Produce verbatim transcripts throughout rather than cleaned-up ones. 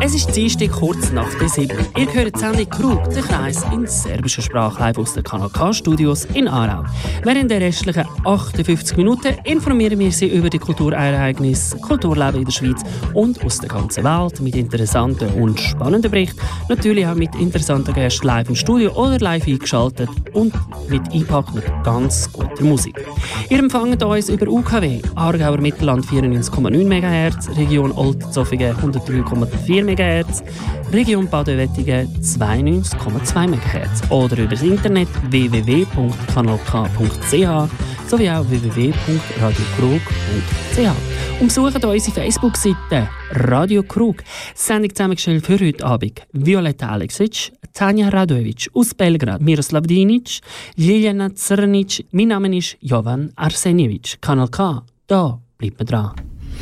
Es ist Dienstag kurz nach der sieben. Ihr hört die Sendung «Krug, der Kreis» in serbischer Sprache live aus den Kanal K-Studios in Aarau. Während der restlichen achtundfünfzig Minuten informieren wir Sie über die Kulturereignisse, Kulturleben in der Schweiz und aus der ganzen Welt mit interessanten und spannenden Berichten. Natürlich auch mit interessanten Gästen live im Studio oder live eingeschaltet und mit Einpack mit ganz guter Musik. Ihr empfangt uns über U K W, Aargauer Mittelland vierundneunzig Komma neun Megahertz, Region Oldzofingen hundertdrei Komma vier Megahertz, Region Baden-Württemberg zweiundneunzig Komma zwei Megahertz oder über das Internet w w w punkt kanal k punkt c h sowie auch w w w punkt radio krug punkt c h. Und besucht unsere Facebook-Seite Radio Krug. Sendung zusammengestellt für heute Abend Violetta Aleksic, Tanja Radojevic aus Belgrad, Miroslav Dinic, Ljiljana Crnic. Mein Name ist Jovan Arsenjević. Kanal K, da bleibt man dran.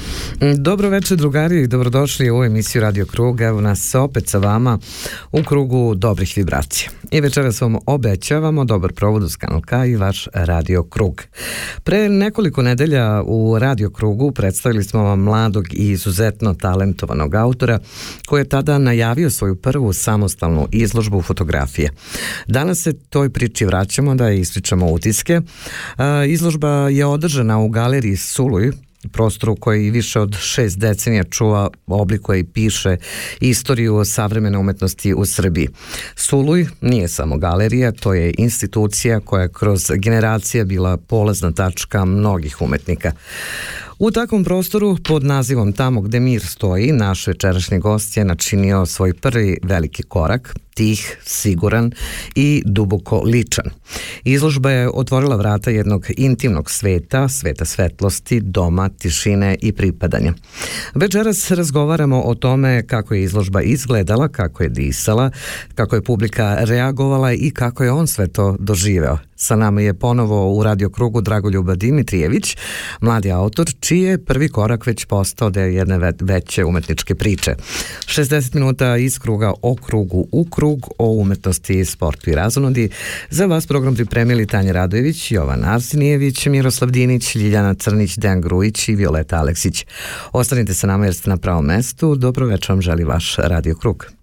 Dobro večer drugari, dobrodošli u emisiju Radio Krug. Evo nas opet sa vama u krugu dobrih vibracija. I večeras vam obećavamo dobar provod uz Kanal K i vaš Radio Krug. Pre nekoliko nedelja u Radio Krugu predstavili smo vam mladog i izuzetno talentovanog autora koji je tada najavio svoju prvu samostalnu izložbu fotografije. Danas se toj priči vraćamo da ispričamo utiske. Izložba je održana u galeriji Suluj, prostoru koji više od šest decenija čuva, oblikuje i piše istoriju savremene umetnosti u Srbiji. Suluj nije samo galerija, to je institucija koja je kroz generacije bila polazna tačka mnogih umetnika. U takvom prostoru, pod nazivom Tamo gde mir stoji, naš večerašnji gost je načinio svoj prvi veliki korak, tih, siguran i duboko ličan. Izložba je otvorila vrata jednog intimnog sveta, sveta svetlosti, doma, tišine i pripadanja. Večeras razgovaramo o tome kako je izložba izgledala, kako je disala, kako je publika reagovala i kako je on sve to doživeo. Sa nama je ponovo u Radio Krugu Dragoljuba Dimitrijević, mladi autor, čiji je prvi korak već postao deo jedne veće umetničke priče. šezdeset minuta iz kruga o krugu u krug, o umetnosti, sportu i razonodi. Za vas program pripremili Tanja Radojević, Jovan Arsenijević, Miroslav Dinić, Ljiljana Crnić, Dejan Grujić i Violeta Aleksić. Ostanite sa nama jer ste na pravom mestu. Dobro večer vam želi vaš Radio Krug.